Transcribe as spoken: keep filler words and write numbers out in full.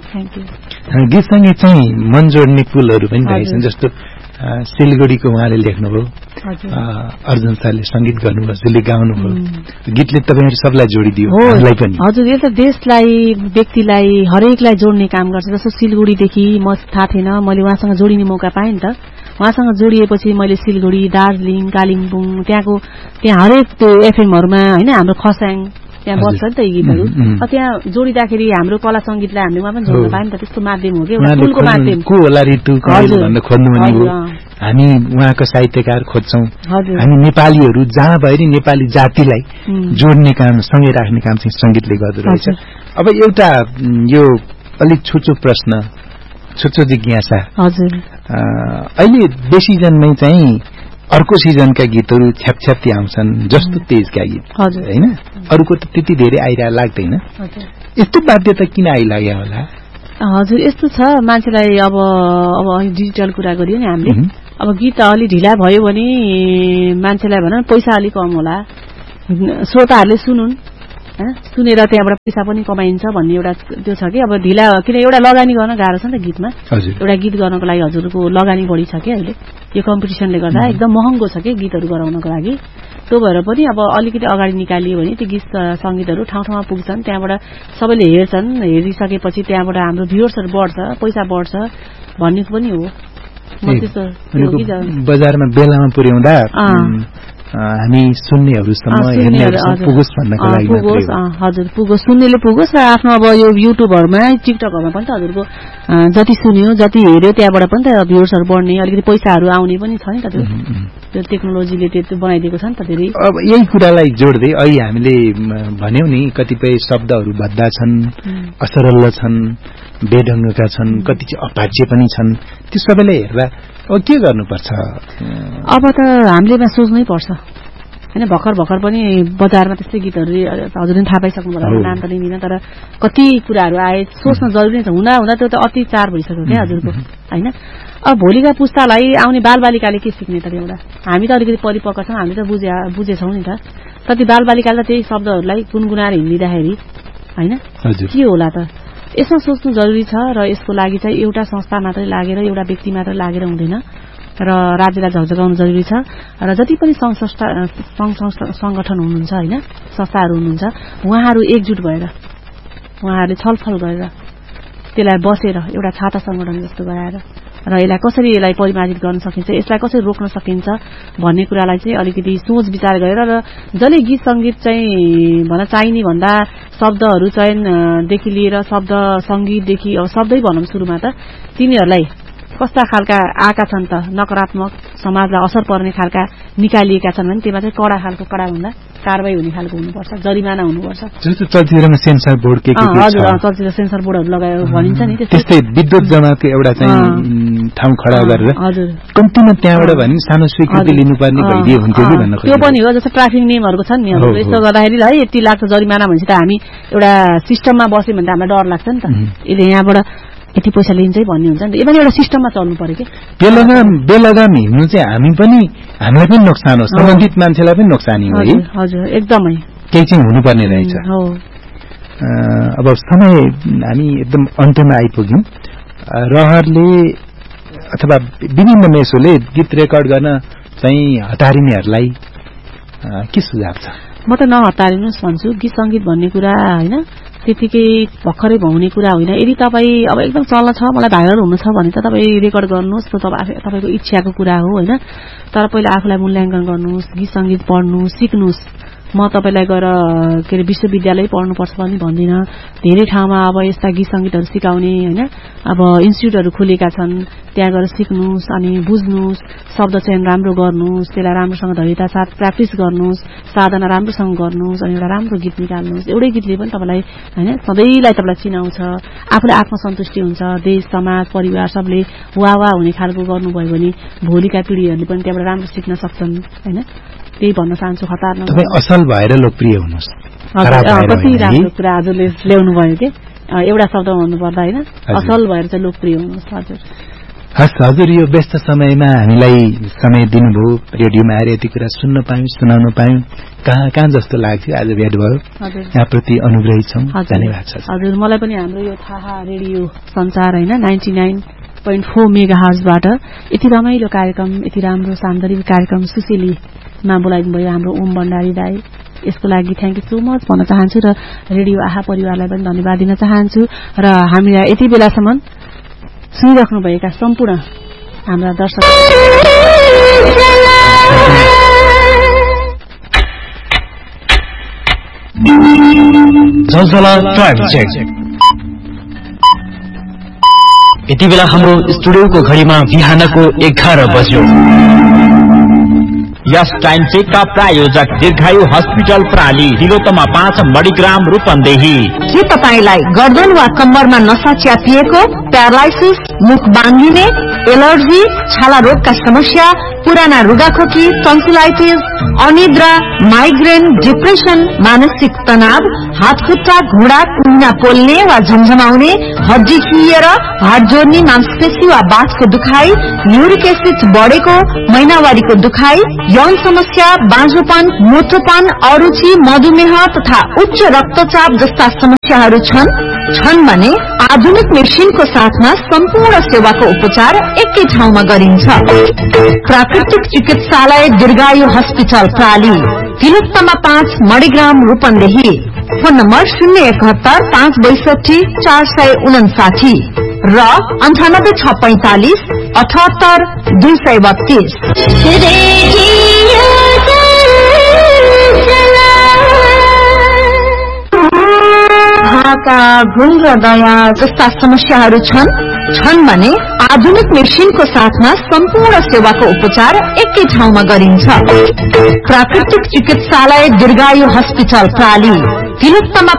Thank you. गीत सङ्गीत चाहिँ मन जोड्ने पुलहरू पनि रहेछन्, जस्तो सिलगढीको उहाँले लेख्नुभयो, अर्जुन सरले सङ्गीत गर्नुभयो, जसले गाउनुभयो, गीतले तपाईँहरू सबलाई जोडिदियो, हामीलाई पनि। हजुर, यो त देशलाई, व्यक्तिलाई, हरेकलाई जोड्ने काम गर्छ। जस्तो सिलगढीदेखि म थाहा थिएन, मैले उहाँसँग जोडिने मौका पाएँ नि त। उहाँसँग जोडिएपछि मैले सिलगढी, दार्जिलिङ, कालिम्पोङ, त्यहाँको त्यहाँ हरेक त्यो एफएमहरूमा होइन, हाम्रो खसाङ त्यहाँ बस्छ नि त यी गीतहरू। त्यहाँ जोडिँदाखेरि हाम्रो कला सङ्गीतलाई हामीले उहाँ पनि जोड्न पायौँ नि त। त्यस्तो माध्यम हो कि पुलको माध्यम। को होला ऋतु भन्दा खोज्नु भनेको हामी उहाँको साहित्यकार खोज्छौँ। हामी नेपालीहरू जहाँ भए नेपाली जातिलाई जोड्ने काम, सँगै राख्ने काम चाहिँ सङ्गीतले गर्दो रहेछ। अब एउटा यो अलिक छोटो प्रश्न, छोटो जिज्ञासा। हजुर, अहिले बेसी जन्मै चाहिँ अर्को सिजनका गीतहरू छ्यापछ्याप्ती आउँछन्, जस्तो तेजका गीत होइन, अरूको त त्यति धेरै आइरह लाग्दैन। यस्तो बाध्यता किन आइलाग्यो होला? हजुर, यस्तो छ मान्छेलाई। अब अब डिजिटल कुरा गरियो नि हामीले, अब गीत अलि ढिला भयो भने मान्छेलाई भनौँ पैसा अलिक कम होला, श्रोताहरूले सुनुन्, सुनेर त्यहाँबाट पैसा पनि कमाइन्छ भन्ने एउटा त्यो छ कि। अब ढिला किन एउटा लगानी गर्न गाह्रो छ नि त गीतमा। एउटा गीत गर्नको लागि हजुरको लगानी बढी छ कि अहिले, यो कम्पिटिसनले गर्दा एकदम महँगो छ कि गीतहरू गराउनको लागि। त्यो भएर पनि अब अलिकति अगाडि निकालियो भने त्यो गीत सङ्गीतहरू ठाउँ ठाउँमा पुग्छन्, त्यहाँबाट सबैले हेर्छन्, हेरिसकेपछि त्यहाँबाट हाम्रो भ्युअर्सहरू बढ्छ, पैसा बढ्छ भन्ने पनि हो। बजारमा बेलामा पुर्याउँदा हामी सुन्नेहरूसम्म हेर्नेहरूसम्म पुगोस् भन्नको लागि पुगोस्। हजुर, पुगोस्, सुन्नेले पुगोस्। र आफ्नो अब यो युट्युबहरूमा, टिकटकहरूमा पनि त हजुरको जति सुन्यो, जति हेऱ्यो, त्यहाँबाट पनि त भ्युअर्सहरू बढ्ने, अलिकति पैसाहरू आउने पनि छ नि त। त्यो त्यो टेक्नोलोजीले त्यो बनाइदिएको छ नि त धेरै। अब यही कुरालाई जोड्दै अहिले हामीले भन्यौँ नि, कतिपय शब्दहरू भद्दा छन्, असरल छन्, बेढङ्गका छन्, कति चाहिँ अपाच्य पनि छन्। त्यो सबैलाई हेर्दा अब के गर्नुपर्छ? अब त हामीले सोच्नै पर्छ होइन। भर्खर भर्खर पनि बजारमा त्यस्तै गीतहरू हजुरले थाहा पाइसक्नु पर्यो, नाम त लिँदिनँ, तर कति कुराहरू आए, सोच्न जरुरी छ। हुँदा हुँदा त्यो त अति चार भइसक्यो क्या हजुरको होइन। अब भोलिका पुस्तालाई, आउने बालबालिकाले के सिक्ने त? एउटा हामी त अलिकति परिपक्व छौँ, हामीले त बुझे बुझेछौँ नि त। कति बालबालिकाले त त्यही शब्दहरूलाई गुनगुनाएर हिँडिँदाखेरि होइन के होला त? यसमा सोच्नु जरुरी छ। र यसको लागि चाहिँ एउटा संस्था मात्रै लागेर, एउटा व्यक्ति मात्रै लागेर हुँदैन, र राज्यलाई झकझगाउनु जरुरी छ। र जति पनि सङ्घ संस्था सङ्घ सङ्गठन हुनुहुन्छ होइन, संस्थाहरू हुनुहुन्छ, उहाँहरू एकजुट भएर, उहाँहरूले छलफल गरेर त्यसलाई बसेर एउटा छाता सङ्गठन जस्तो गराएर र यसलाई कसरी यसलाई परिमार्जित गर्न सकिन्छ, यसलाई कसरी रोक्न सकिन्छ भन्ने कुरालाई चाहिँ अलिकति सोच विचार गरेर, र जसले गीत सङ्गीत चाहिँ भन्न चाहिने भन्दा शब्दहरू चयनदेखि लिएर शब्द सङ्गीतदेखि अब शब्दै भनौँ सुरुमा त, तिनीहरूलाई कस्ता खालका आएका छन् त, नकारात्मक समाजलाई असर पर्ने खालका निकालिएका छन् भने त्यसमा चाहिँ कडा खालको, कडा भन्दा कारवाही हुने खालको हुनुपर्छ, जरिमाना हुनुपर्छ। जस्तो चलचित्रमा सेन्सर बोर्ड के के हजुर, चलचित्र सेन्सर बोर्डहरू लगायो भनिन्छ नि, त्यस्तै विद्युत जमातको एउटा चाहिँ ठाउँ खडा गरेर हजुर कम्तीमा त्यहाँबाट भने सानो स्वीकृति लिनुपर्ने भइदियो हुन्थ्यो कि भन्न खोजेको। त्यो पनि हो, जस्तो ट्राफिक नियमहरूको छन् नि, यस्तो गर्दाखेरि है यति लाग्छ जरिमाना भनेपछि त हामी एउटा सिस्टममा बस्यौँ भने त हामीलाई डर लाग्छ नि त, यसले यहाँबाट यति पैसा लिन्छ भन्ने हुन्छ नि त। यो पनि एउटा सिस्टममा चल्नु पर्यो कि। बेलगाम बेलगाम हिँड्नु चाहिँ हामी पनि, हामीलाई पनि नोक्सान हो, सम्बन्धित मान्छेलाई पनि नोक्सानी हो है। हजुर, एकदमै केही चाहिँ हुनुपर्ने रहेछ। अब समय हामी एकदम अन्त्यमा आइपुग्यौँ। रहरले अथवा विभिन्न मेसोले गीत रेकर्ड गर्न चाहिँ हतारिनेहरूलाई के सुझाव छ? म त नहतारिनुहोस् भन्छु। गीत सङ्गीत भन्ने कुरा होइन त्यतिकै भर्खरै हुने कुरा होइन। यदि तपाईँ अब एकदम चल्न छ, मलाई भाइरल हुनु छ भने त तपाईँ रेकर्ड गर्नुहोस्, तपाईँ तपाईँको इच्छाको कुरा हो होइन। तर पहिला आफूलाई मूल्याङ्कन गर्नुहोस्, गीत सङ्गीत पढ्नुहोस्, सिक्नुहोस्। म तपाईँलाई गएर के अरे विश्वविद्यालय पढ्नुपर्छ पनि भन्दिनँ। धेरै ठाउँमा अब यस्ता गीत सङ्गीतहरू सिकाउने होइन अब इन्स्टिट्युटहरू खुलेका छन्, त्यहाँ गएर सिक्नुहोस् अनि बुझ्नुहोस्, शब्द चयन राम्रो गर्नुहोस्, त्यसलाई राम्रोसँग धैर्यता साथ प्र्याक्टिस गर्नुहोस्, साधना राम्रोसँग गर्नुहोस् अनि एउटा राम्रो गीत निकाल्नुहोस्। एउटै गीतले पनि तपाईँलाई होइन सधैँलाई तपाईँलाई चिनाउँछ, आफूलाई आत्मसन्तुष्टि हुन्छ, देश समाज परिवार सबले वाह वाह हुने खालको गर्नुभयो भने भोलिका पिँढीहरूले पनि त्यहाँबाट राम्रो सिक्न सक्छन् होइन। त्यही भन्न चाहन्छु। हतार तपाईँ असल भएर लोकप्रिय हुनुहोस्। कति राम्रो कुरा हजुरले ल्याउनु भयो कि एउटा शब्दमा भन्नुपर्दा होइन, असल भएर चाहिँ लोकप्रिय हुनुहोस्। हजुर, हस् हजुर, यो व्यस्त समयमा हामीलाई समय दिनुभयो, रेडियोमा आएर यति कुरा सुन्न पायौँ, सुनाउन पायौँ, कहाँ कहाँ जस्तो लाग्थ्यो आज भेट भयो। यहाँप्रति अनुग्रही छौँ, धन्यवाद छ। हजुर, मलाई पनि हाम्रो यो थाहा रेडियो संचार होइन ninety nine point four mega हर्जबाट यति रमाइलो कार्यक्रम, यति राम्रो सान्दर्भिक कार्यक्रम सुसेलीमा बोलाइदिनु भयो हाम्रो ओम भण्डारी दाई, यसको लागि थ्याङ्क यू सो मच भन्न चाहन्छु र रेडियो आहा परिवारलाई पनि धन्यवाद दिन चाहन्छु। र हामीलाई यति बेलासम्म सुनिराख्नुभएका सम्पूर्ण हाम्रा दर्शक यति बेला हाम्रो स्टुडियोको घडीमा बिहानको एघार बज्यो। यस टाइम चेकका प्रायोजक दीर्घायु हस्पिटल प्राली, तिलोत्तमा पाँच मणिग्राम रूपन्देही। के तपाईलाई गर्दन वा कम्मरमा नसा च्यापिएको, प्यारालाइसिस, मुख बाँधिने, एलर्जी, छाला रोगका समस्या, पुराना रुगाखोकी, टन्सिलाइटिस, अनिद्रा, माइग्रेन, डिप्रेसन, मानसिक तनाव, हात खुट्टा घुँडा कुहिना पोल्ने वा झमझमाउने, हड्डी खिएर हात जोड्ने, मांसपेशी वा बाथको दुखाइ, युरिक एसिड बढेको, महिनावारीको दुखाइ, यौन समस्या, बाँझोपन, मोटोपन, अरुचि, मधुमेह तथा उच्च रक्तचाप जस्ता समस्याहरू छन् छन् भने आधुनिक मेसिनको साथमा सम्पूर्ण सेवाको उपचार एकै ठाउँमा गरिन्छ। प्राकृतिक चिकित्सालय दीर्घायु हस्पिटल प्राली, तिलोत्तमा पाँच मणिग्राम रूपन्देही। फोन नम्बर शून्य एकहत्तर पाँच बैसठी चार सय उनासाठी र अन्ठानब्बे छ पैंतालिस अठहत्तर दुई सय बत्तीस। ढाका, घुल र दया जस्ता समस्याहरू छन् छन् भने आधुनिक मेसिनको साथमा सम्पूर्ण सेवाको उपचार एकै ठाउँमा गरिन्छ। प्राकृतिक चिकित्सालय दीर्घायु हस्पिटल प्राली, तिलोत्तमा